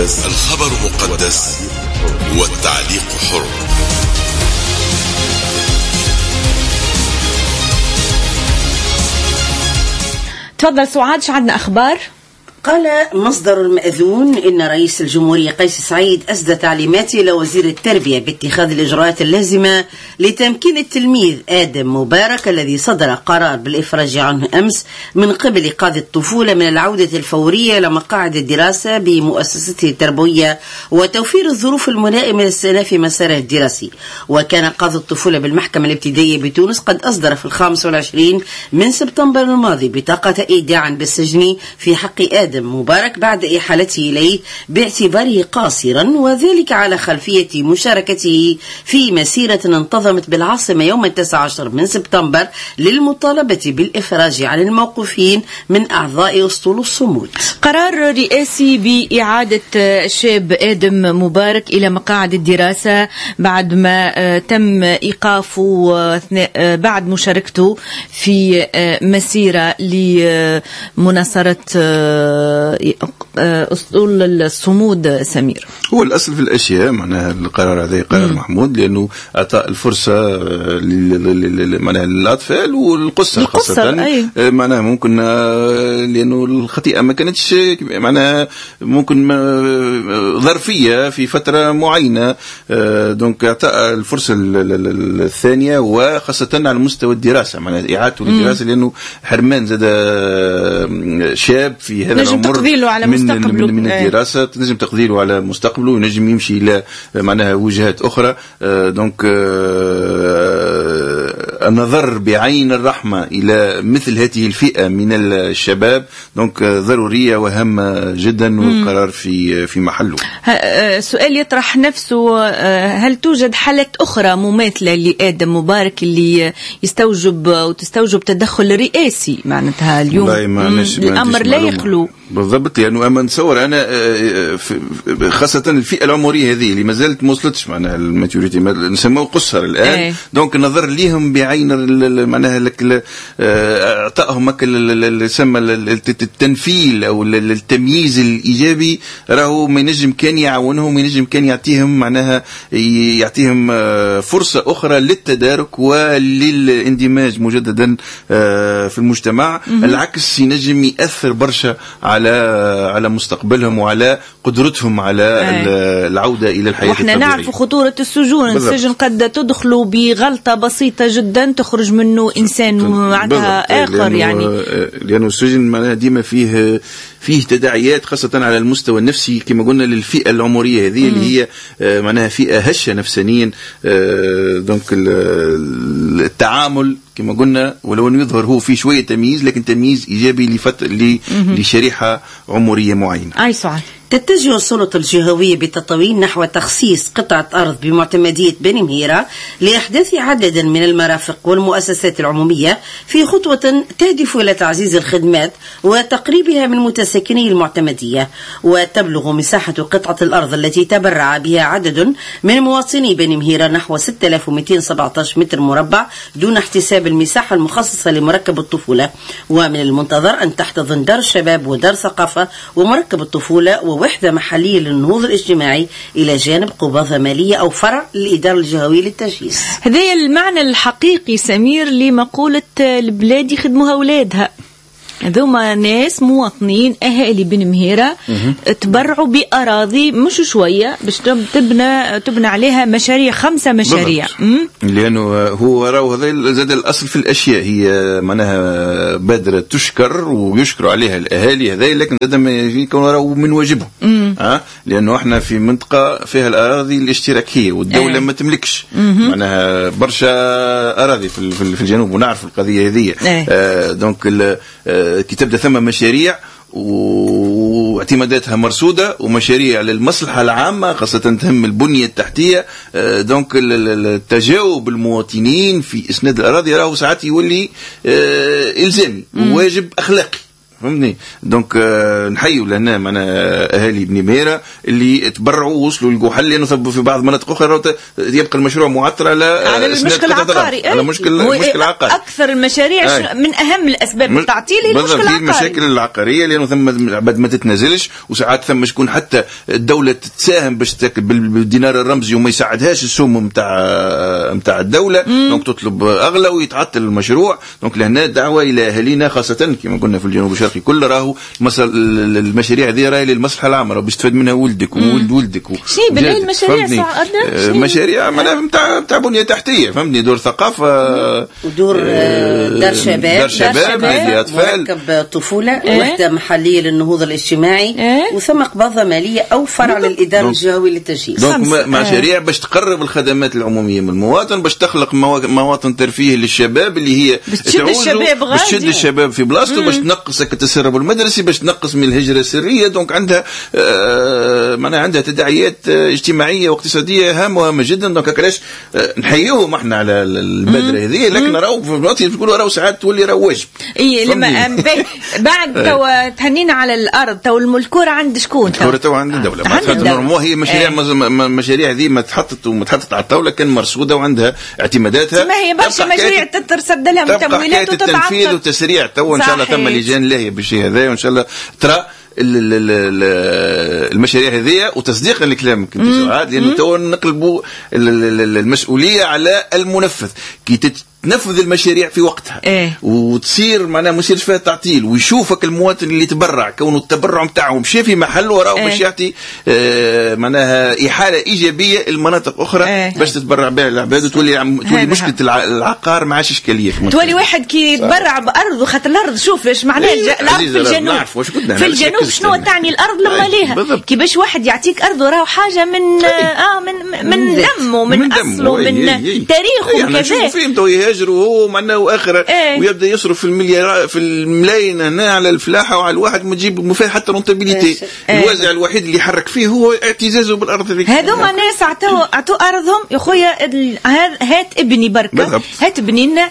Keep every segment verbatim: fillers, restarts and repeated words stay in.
مقدس، الخبر مقدس والتعليق حر. تفضل سعاد، شو عندنا أخبار؟ قال مصدر المأذون إن رئيس الجمهورية قيس سعيد أسدى تعليمات إلى وزير التربية باتخاذ الإجراءات اللازمة لتمكين التلميذ آدم مبارك الذي صدر قرار بالإفراج عنه أمس من قبل قاضي الطفولة من العودة الفورية لمقاعد الدراسة بمؤسسته التربوية وتوفير الظروف الملائمة لاستئناف مساره الدراسي. وكان قاضي الطفولة بالمحكمة الابتدائية بتونس قد أصدر في الخامس والعشرين من سبتمبر الماضي بطاقة إيداع بالسجن في حق آدم مبارك بعد إحالته إليه باعتباره قاصرا، وذلك على خلفية مشاركته في مسيرة انتظمت بالعاصمة يوم التاسع عشر من سبتمبر للمطالبة بالإفراج عن الموقوفين من أعضاء أسطول الصمود. قرار رئاسي بإعادة الشاب آدم مبارك إلى مقاعد الدراسة بعد ما تم إيقافه بعد مشاركته في مسيرة لمناصرة أسطول الصمود. سمير، هو الأصل في الأشياء معناها القرار هذا قرار محمود، لأنه أعطاء الفرصة معناها للأطفال والقصة خاصة معناها ممكن لأنه الخطيئة ما كانتش معناها ممكن ظرفية في فترة معينة، دونك أعطاء الفرصة الثانية وخاصة على مستوى الدراسة معناها إعادة الدراسة، لأنه حرمان زاد شاب في هذا العمر على من, من, من الدراسة تنجم تقديره على مستقبله وينجم يمشي إلى معناها وجهات أخرى. دونك النظر بعين الرحمة إلى مثل هذه الفئة من الشباب دونك ضرورية وهامة جدا، والقرار في في محله. سؤال يطرح نفسه، هل توجد حالات أخرى مماثلة لآدم مبارك اللي يستوجب وتستوجب تدخل رئاسي معناتها اليوم؟ الأمر لا يخلو بالضبط، لأنه أما نتصور أنا خاصة الفئة العمرية هذه اللي ما زالت ما وصلتش معناها الماتوريتي نسموه قصر الآن ايه. دونك النظر ليهم بعين معناها لك أعطائهم يسمى التنفيل أو التمييز الإيجابي، راهو ما ينجم كان يعاونهم وينجم كان يعطيهم معناها يعطيهم فرصة أخرى للتدارك وللاندماج مجددا في المجتمع. العكس ينجم يأثر برشا على على مستقبلهم وعلى قدرتهم على أيه. العودة إلى الحياة الطبيعية. وإحنا نعرف خطورة السجون. بالضبط. السجن قد تدخلوا بغلطة بسيطة جدا تخرج منه إنسان معناتها آخر، لأنه يعني لأنه السجن معناها ديما فيه فيه تداعيات خاصة على المستوى النفسي كما قلنا للفئة العمرية هذه اللي هي معناها فئة هشة نفسانيا. دونك التعامل كما قلنا ولو أنه يظهر هو في شوية تمييز لكن تمييز إيجابي لفترة لشريحة عمرية معينة. أي سؤال. تتجه السلطة الجهوية بالتطوين نحو تخصيص قطعة أرض بمعتمدية بني مهيرة لإحداث عدد من المرافق والمؤسسات العمومية في خطوة تهدف إلى تعزيز الخدمات وتقريبها من متسكني المعتمدية. وتبلغ مساحة قطعة الأرض التي تبرع بها عدد من مواطني بني مهيرة نحو ستة آلاف ومئتين وسبعة عشر متر مربع دون احتساب المساحة المخصصة لمركب الطفولة. ومن المنتظر أن تحتضن دار الشباب ودار ثقافة ومركب الطفولة ووحدة محلية للنهوض الاجتماعي إلى جانب قباضة مالية أو فرع للإدارة الجهوية للتجهيز. هذا المعنى الحقيقي سمير لمقولة البلاد يخدموها أولادها. هذوما ناس مواطنين أهالي بن مهيرة تبرعوا بأراضي مش شوية باش تبنى تبنى عليها مشاريع، خمسة مشاريع. لأنه هو راهو هذا زاد الأصل في الأشياء، هي معناها بادرة تشكر ويشكر عليها الأهالي هذا، لكن هذا ما يكون راهو من واجبهم. أه؟ لأنه احنا في منطقة فيها الأراضي الاشتراكية والدولة أه. ما تملكش معناها برشا أراضي في في الجنوب ونعرف القضية هذه. أه. آه دونك كي تبدأ ثم مشاريع واعتماداتها مرصودة ومشاريع للمصلحة العامة خاصة تهم البنية التحتية، دونك التجاوب المواطنين في إسناد الأراضي راهو ساعات يولي إلزامي وواجب أخلاقي. فهمني. دونك آه نحيوا لهنا معنا اهالي بني مهيرة اللي تبرعوا ووصلوا لقوا حل، لانه في بعض المناطق اخرى يبقى المشروع معطل على على المشكل العقاري، على مشكل المشكل العقاري. اكثر المشاريع أي. من اهم الاسباب التعطيل هي المشكل العقاري، المشاكل العقاريه، لانه ثم بعد ما تتنازلش، وساعات ثم شكون حتى الدوله تساهم باش بالدينار الرمزي وما يساعدهاش السوم نتاع نتاع الدوله، دونك تطلب اغلى ويتعطل المشروع. دونك لهنا دعوه الى اهالينا خاصه كما قلنا في الجنوب الشرقي كل راهو المشاريع هذه راهي للمصلحه العامه، راهو باش تفاد منها ولدك وولد ولدك. شنو بالله المشاريع صعدنا؟ مشاريع معناها نتاع نتاع بنيه تحتيه، فهمني، دور ثقافه ودور دار شباب، دار شباب للاطفال، مركب طفوله، وحده محليه للنهوض الاجتماعي، وثم قبضه ماليه او فرع للاداره الجهويه للتجهيز. دونك مشاريع باش تقرب الخدمات العموميه من المواطن، باش تخلق مواطن ترفيه للشباب اللي هي باش تشد الشباب باش تشد الشباب في بلاصته، باش تنقص التسرب المدرسي، باش تنقص من الهجره السريه. دونك عندها آه معناها عندها تداعيات اجتماعيه واقتصاديه هامه وهامه جدا. دونك علاش آه نحيوهم احنا على البادره هذه، لكن راهو في الوقت يقولوا راهو ساعات تولي راهو واجب. اي لما بعد تو تهنينا على الارض، تو الكره عند شكون؟ الكره تو عند الدوله. ما هي مشاريع مشاريع هذه ما تحطت وما تحطت على الطاوله، كان مرصوده وعندها اعتماداتها. ما هي برشا مشاريع تترصد لها متمويلات وتتعطل. التنفيذ والتسريع تو ان شاء الله ثم لجان لاهيه بالشيء هذا، وان شاء الله ترى المشاريع هذه. وتصديقا لكلامك انت سعاد، لانه تو نقلبوا المسؤوليه على المنفذ كي تنفذ المشاريع في وقتها، إيه؟ وتصير معناها ما يصيرش فيها تعطيل، ويشوفك المواطن اللي تبرع كونه التبرع نتاعه مشى في محله وراه باش إيه؟ يعطي آه معناها احاله ايجابيه لمناطق اخرى إيه؟ باش تتبرع بها العباد، وتولي عم تولي مشكله العقار ما عادش اشكاليه، تولي واحد كي يتبرع بارض وخاطر الارض. شوف ايش معناها إيه؟ الارض في الجنوب، في الجنوب شنو تعني الارض لما إيه؟ ليها كي باش واحد يعطيك ارض وراه حاجه من إيه؟ اه من من دمه ومن اصله ومن تاريخه وكذا. فهمتوا يهاجروا هو معناه واخر إيه؟ ويبدا يصرف في المليار في الملايين هنا على الفلاحه وعلى الواحد ما تجيب ما فيها حتى رونتابيليتي. إيه؟ الوازع الوحيد اللي يحرك فيه هو اعتزازه بالارض هذيك. هذوما ناس عطوا عطوا ارضهم يا خويا، هات ابني بركه، هات بنينا،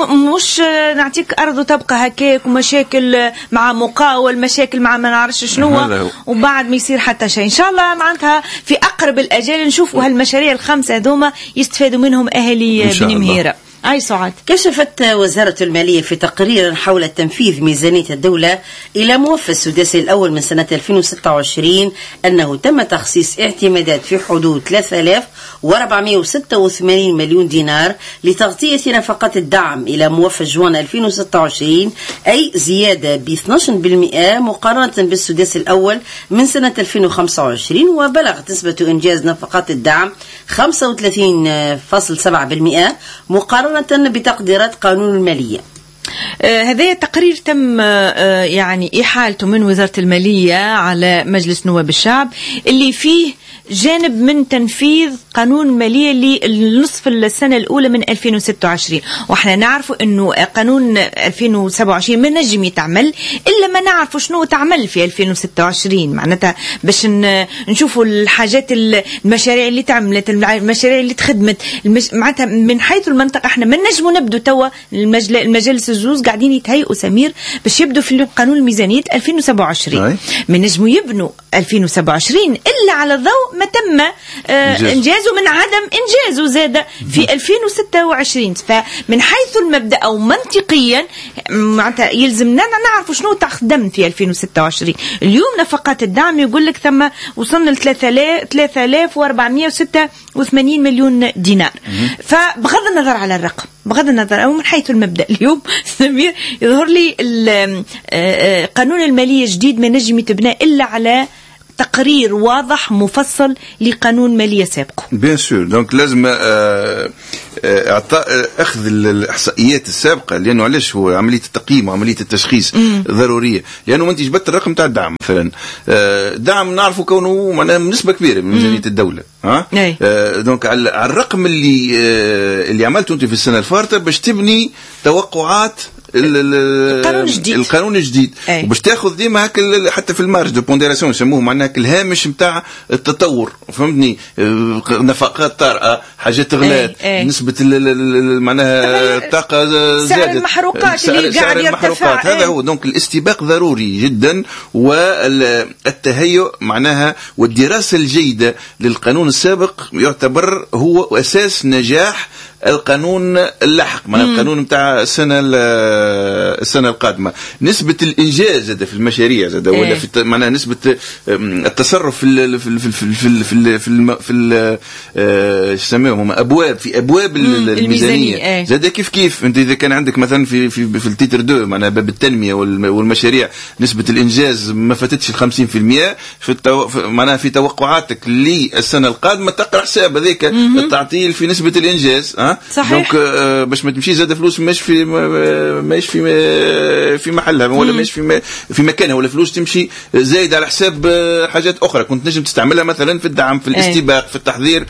مش نعطيك ارض وتبقى هكاك ومشاكل مع مقاول، مشاكل مع ما نعرفش شنو، وبعد ما يصير حتى شيء. ان شاء الله معناتها في اقرب الاجال نشوفوا هالمشاريع الخمسه هذوما يستفادوا منهم اهالي بني مهيره. أي سعاد. كشفت وزارة المالية في تقرير حول تنفيذ ميزانية الدولة إلى موفى السداسي الأول من سنة ألفين وستة وعشرين أنه تم تخصيص اعتمادات في حدود ثلاثة آلاف وأربعمائة وستة وثمانين مليون دينار لتغطية نفقات الدعم إلى موفى جوان ألفين وستة وعشرين، أي زيادة ب اثني عشر بالمئة مقارنة بالسداسي الأول من سنة ألفين وخمسة وعشرين. وبلغت نسبة إنجاز نفقات الدعم خمسة وثلاثين فاصلة سبعة بالمئة مقارنة بتقديرات قانون المالية. آه هذا تقرير تم آه يعني إحالته من وزارة المالية على مجلس نواب الشعب، اللي فيه جانب من تنفيذ قانون المالية للنصف السنة الأولى من ألفين وستة وعشرين. وإحنا نعرف إنه قانون ألفين وسبعة وعشرين ما نجم يتعمل إلا ما نعرف شنو تعمل في ألفين وستة وعشرين، معناتها باش نشوفوا الحاجات المشاريع اللي تعملت، المشاريع اللي تخدمت، المش... معناتها من حيث المنطقة إحنا ما نجموا نبدو توا المجل... المجالس الزوز قاعدين يتهيئوا سمير باش يبدوا في قانون الميزانية ألفين وسبعة وعشرين. ما نجموا يبنوا ألفين وسبعة وعشرين إلا على ضوء ما تم آه إنجازه من عدم إنجازه زاد في ألفين وستة وعشرين. فمن حيث المبدأ أو منطقيا معناتها يلزمنا نعرف شنو تخدم في ألفين وستة وعشرين. اليوم نفقات الدعم يقول لك ثم وصلنا ل ثلاثة آلاف وأربعمائة وستة وثمانين مليون دينار. فبغض النظر على الرقم، بغض النظر أو من حيث المبدأ، اليوم سمير يظهر لي قانون المالية جديد ما نجم يتبنى إلا على تقرير واضح مفصل لقانون مالية سابقه. بيان سور. دونك لازم اعطاء اخذ الاحصائيات السابقه، لانه علاش هو عمليه التقييم وعمليه التشخيص مم. ضروريه، لانه ما انت جبت الرقم تاع الدعم مثلا، دعم نعرفه كونه معناها نسبه كبيره من ميزانيه الدوله، ها دونك على الرقم اللي اللي عملته انت في السنه الفارطه باش تبني توقعات القانون الجديد القانون الجديد وباش تاخذ ديما هكا حتى في المارج دو بونديراسيون يسموه معناها الهامش نتاع التطور فهمتني نفقات طارئه حاجات غلات نسبه معناها الطاقه زادت سعر المحروقات اللي قاعد يرتفع هذا هو دونك الاستباق ضروري جدا والتهيؤ معناها والدراسه الجيده للقانون السابق يعتبر هو اساس نجاح القانون اللاحق معناها القانون نتاع السنه السنه القادمه. نسبه الانجاز زاد في المشاريع زاد ولا ايه. في معناها نسبه التصرف في ال في ال في ال في ال في ال في ال في ال ايش يسموهم ابواب في ابواب الميزانيه ايه. زاد كيف كيف انت اذا كان عندك مثلا في في في التيتر دو معناها باب التنميه والمشاريع نسبه الانجاز ما فاتتش ال خمسين بالمئة في التو... معناها في توقعاتك للسنه القادمه تقرا حساب هذاك التعطيل في نسبه الانجاز ها صحيح. دونك باش ما تمشي زاد فلوس ماش في ماش في في محلها ولا ماش في في مكانها ولا فلوس تمشي زايد على حساب حاجات اخرى كنت نجم تستعملها مثلا في الدعم في الاستباق في التحضير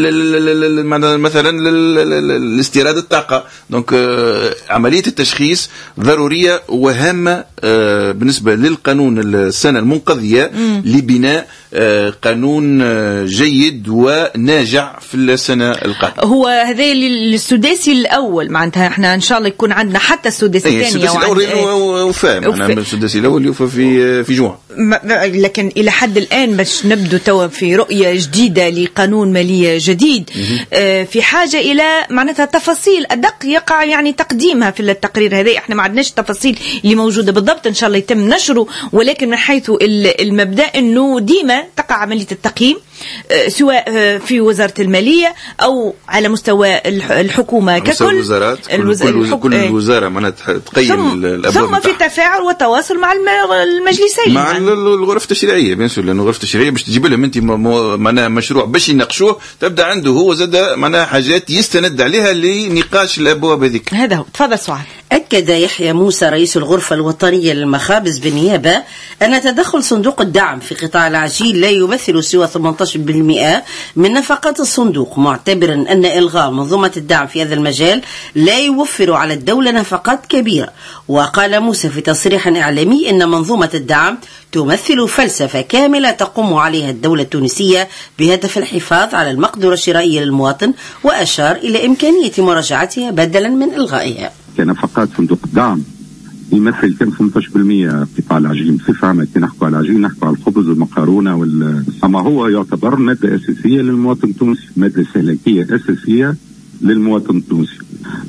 مثلا لاستيراد الطاقه. دونك عمليه التشخيص ضروريه وهامه بالنسبه للقانون السنه المنقضيه لبناء قانون جيد وناجع في السنه القادمه. هو هذا السداسي الاول معناتها احنا ان شاء الله يكون عندنا حتى السداسي الثاني. السداسي الاول وفاهم انا السداسي الاول يوفى في في جوع لكن الى حد الان باش نبدو توا في رؤيه جديده لقانون ماليه جديد اه في حاجه الى معناتها تفاصيل ادق يقع يعني تقديمها في التقرير هذا. احنا ما عندناش التفاصيل اللي موجوده بالضبط ان شاء الله يتم نشره ولكن من حيث المبدا انه ديما تقع عمليه التقييم سواء في وزارة المالية أو على مستوى الحكومة ككل الوزارات الوز... كل, كل وزارة معناها تقيم الأبواب ثم في تفاعل وتواصل مع المجلسين مع يعني. الغرف التشريعية بيان سور لأنه الغرف التشريعية باش تجيب لهم أنت معناها مشروع باش يناقشوه تبدأ عنده هو زاد معناها حاجات يستند عليها لنقاش الأبواب هذيك. هذا هو. تفضل سعاد. أكد يحيى موسى رئيس الغرفة الوطنية للمخابز بالنيابة أن تدخل صندوق الدعم في قطاع العجين لا يمثل سوى ثمانية عشر بالمئة من نفقات الصندوق معتبرا أن إلغاء منظومة الدعم في هذا المجال لا يوفر على الدولة نفقات كبيرة. وقال موسى في تصريح إعلامي أن منظومة الدعم تمثل فلسفة كاملة تقوم عليها الدولة التونسية بهدف الحفاظ على المقدرة الشرائية للمواطن وأشار إلى إمكانية مراجعتها بدلا من إلغائها. نفقات صندوق الدعم يمثل كم ثمانية عشر بالمئة قطاع العجين بصفة عامة. كي نحكوا على العجين نحكوا على الخبز والمقارونة وال... أما هو يعتبر مادة أساسية للمواطن التونسي مادة استهلاكية أساسية للمواطن التونسي.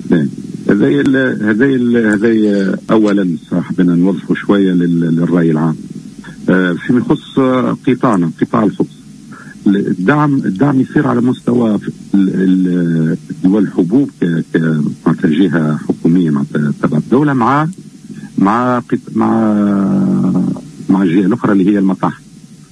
هذا هذا هذا أولا صاحبنا نوظفه شوية للرأي العام. فيما يخص قطاعنا قطاع الخبز الدعم الدعم يصير على مستوى دول الحبوب كجهة حكومية مع تبع الدولة مع مع مع مع الجهة الأخرى اللي هي المطاحن.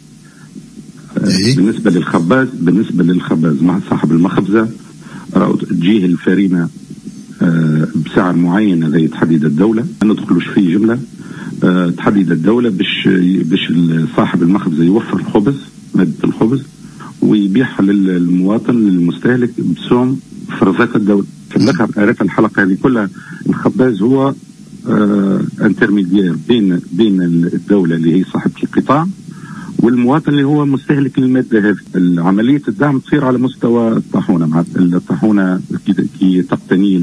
بالنسبة للخباز بالنسبة للخباز مع صاحب المخبزة تجيه الفريمة بسعر معين هذا يتحدد الدولة ما ندخلوش فيه جملة تحدد الدولة باش باش صاحب المخبزة يوفر الخبز مادة الخبز ويبيعها للمواطن للمستهلك بسوم فرضات الدولة. فلقد عرف الحلقة هذه كلها الخباز هو آه انترميديير بين بين الدولة اللي هي صاحبة القطاع والمواطن اللي هو مستهلك للمادة هذه. عملية الدعم تصير على مستوى الطاحونة مع الطاحونة كي تقتني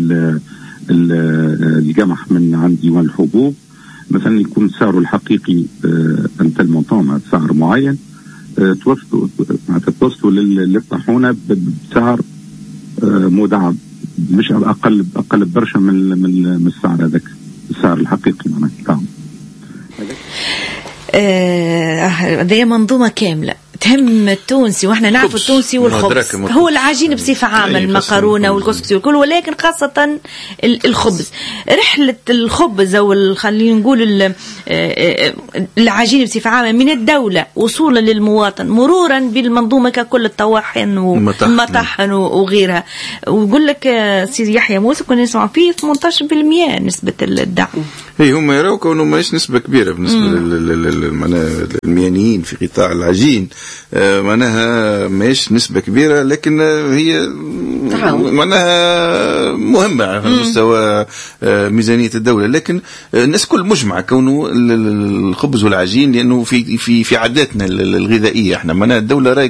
القمح من عند ديوان الحبوب مثلا يكون سعره الحقيقي آه انت المونطون مع سعر معين توصلوا توصلوا للطاحونه بسعر مدعم مش اقل اقل برشا من من السعر هذاك السعر الحقيقي معناها. هذه منظومه كامله تهم التونسي واحنا نعرف التونسي والخبز هو العجين بصفة عامة المقارونة والكسكسي والكل ولكن خاصة الخبز. رحلة الخبز او خلينا نقول العجين بصفة عامة من الدولة وصولا للمواطن مرورا بالمنظومة ككل الطواحن والمطاحن وغيرها. ويقول لك سيدي يحيى موسى كنا نسمع فيه ثمانية عشر بالمئة نسبة الدعم. هي هم يراو كونه ماهيش نسبة كبيرة بالنسبة للمهنيين في قطاع العجين معناها ماهيش نسبة كبيرة لكن هي معناها مهمة على مستوى ميزانية الدولة. لكن الناس كل مجمع كونه الخبز والعجين لأنه في في في عاداتنا الغذائية احنا معناها الدولة راهي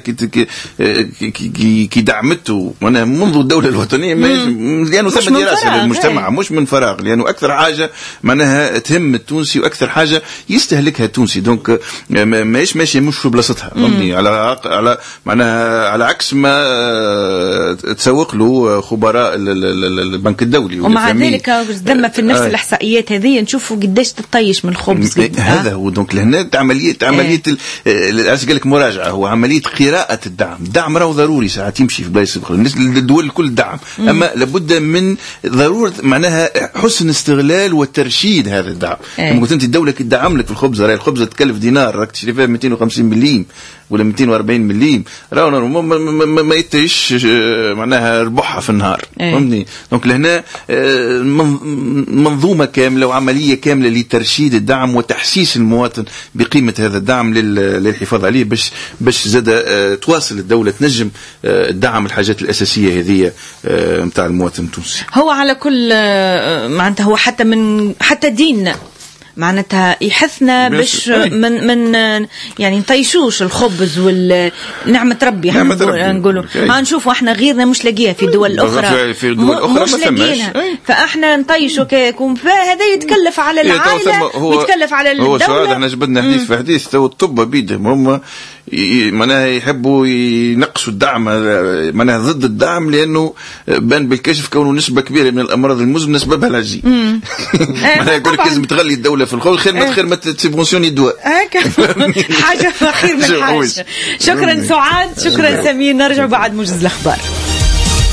كي دعمته معناها منذ الدولة الوطنية لأنه ثم دراسة للمجتمع مش من فراغ لأنه أكثر حاجة معناها تهم التونسي وأكثر حاجة يستهلكها التونسي. دونك ماهيش ماشي مش في بلاصتها فهمني على على معناها على عكس ما تسوق له خبراء البنك الدولي. ومع ذلك دم في نفس الإحصائيات هذه نشوفوا قديش تطيش من الخبز. هذا هو دونك لهنا عملية عملية قال لك مراجعة هو عملية قراءة الدعم. الدعم راهو ضروري ساعات يمشي في بلايص أخرى الدول الكل دعم أما لابد من ضرورة معناها حسن استغلال وترشيد هذا الدعم. لما قلت أنت الدولة تدعم لك في الخبز راهي الخبز تكلف دينار راك تشري فيها مئتين وخمسين مليم ولا مئتين وأربعين مليم راهو ما, ما, ما يتيش معناها ربحها في النهار فهمني. دونك لهنا منظومة كاملة وعملية كاملة لترشيد الدعم وتحسيس المواطن بقيمة هذا الدعم للحفاظ عليه باش باش زاد تواصل الدولة تنجم الدعم الحاجات الأساسية هذه متاع المواطن التونسي. هو على كل معناتها هو حتى من حتى ديننا معناتها يحثنا باش من من يعني نطيشوش الخبز والنعمة ربي نقولوا ما نشوفوا احنا غيرنا مش لاقيها في الدول الأخرى في الدول الأخرى مش لاقيينها فاحنا نطيشوا كيكون فهذا يتكلف على العائلة يتكلف على الدولة. هو سؤال احنا جبنا حديث في حديث تو الطب بيدهم هم معناها يحبوا ينقصوا الدعم معناها ضد الدعم لأنه بان بالكشف كونه نسبة كبيرة من الأمراض المزمنة سببها العجين. معناها يقول لك لازم تغلي الدولة في الخبز خير ما خير ما تسبونسيوني الدواء حاجة خير من حاجة. شكرا سعاد شكرا سمير نرجع بعد موجز الأخبار.